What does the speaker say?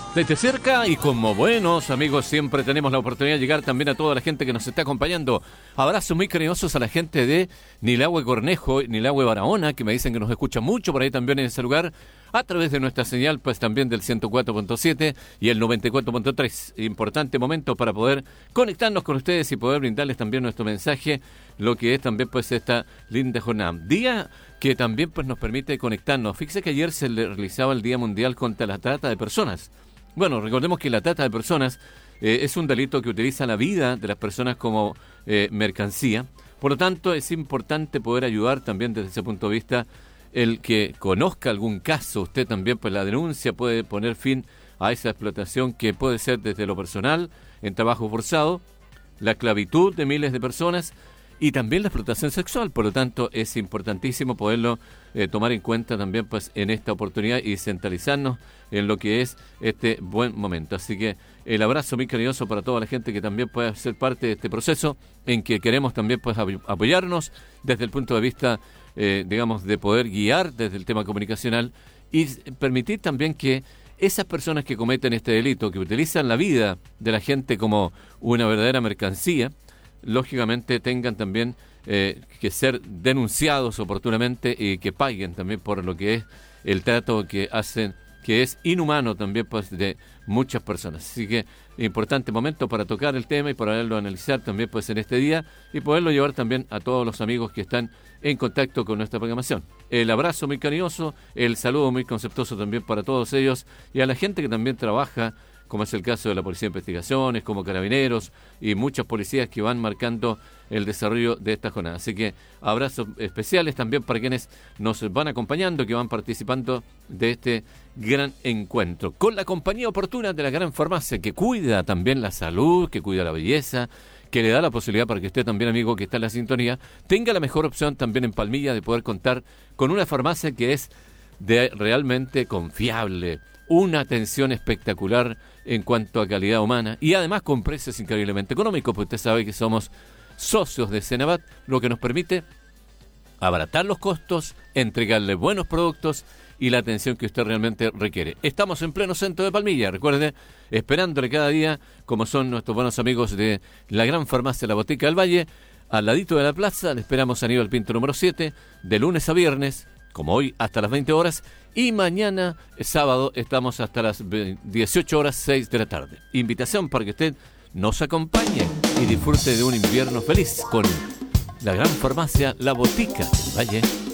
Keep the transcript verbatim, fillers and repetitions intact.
Desde cerca y como buenos amigos siempre tenemos la oportunidad de llegar también a toda la gente que nos está acompañando. Abrazos muy cariñosos a la gente de Nilahue Cornejo, Nilahue Barahona, que me dicen que nos escuchan mucho por ahí también en ese lugar, a través de nuestra señal, pues también del ciento cuatro punto siete y el noventa y cuatro punto tres. Importante momento para poder conectarnos con ustedes y poder brindarles también nuestro mensaje, lo que es también pues esta linda jornada. Día que también pues nos permite conectarnos. Fíjese que ayer se le realizaba el Día Mundial contra la Trata de Personas. Bueno, recordemos que la trata de personas eh, es un delito que utiliza la vida de las personas como eh, mercancía. Por lo tanto, es importante poder ayudar también desde ese punto de vista el que conozca algún caso. Usted también, pues la denuncia puede poner fin a esa explotación que puede ser desde lo personal, en trabajo forzado, la esclavitud de miles de personas y también la explotación sexual. Por lo tanto, es importantísimo poderlo eh, tomar en cuenta también pues en esta oportunidad y centralizarnos en lo que es este buen momento. Así que el abrazo muy cariñoso para toda la gente que también pueda ser parte de este proceso en que queremos también pues apoyarnos desde el punto de vista, eh, digamos, de poder guiar desde el tema comunicacional y permitir también que esas personas que cometen este delito, que utilizan la vida de la gente como una verdadera mercancía, lógicamente tengan también eh, que ser denunciados oportunamente y que paguen también por lo que es el trato que hacen, que es inhumano también pues de muchas personas. Así que importante momento para tocar el tema y poderlo analizar también pues en este día y poderlo llevar también a todos los amigos que están en contacto con nuestra programación. El abrazo muy cariñoso, el saludo muy conceptuoso también para todos ellos y a la gente que también trabaja, como es el caso de la Policía de Investigaciones, como Carabineros y muchas policías que van marcando el desarrollo de esta jornada. Así que abrazos especiales también para quienes nos van acompañando, que van participando de este gran encuentro. Con la compañía oportuna de la Gran Farmacia, que cuida también la salud, que cuida la belleza, que le da la posibilidad para que usted también, amigo, que está en la sintonía, tenga la mejor opción también en Palmilla de poder contar con una farmacia que es de realmente confiable, una atención espectacular en cuanto a calidad humana y además con precios increíblemente económicos, pues usted sabe que somos socios de Cenavat, lo que nos permite abaratar los costos, entregarle buenos productos y la atención que usted realmente requiere. Estamos en pleno centro de Palmilla, recuerde, esperándole cada día, como son nuestros buenos amigos de la Gran Farmacia La Botica del Valle, al ladito de la plaza. Le esperamos a Aníbal Pinto número siete, de lunes a viernes, como hoy, hasta las veinte horas, y mañana, sábado, estamos hasta las dieciocho horas, seis de la tarde. Invitación para que usted nos acompañe y disfrute de un invierno feliz con la Gran Farmacia La Botica del Valle.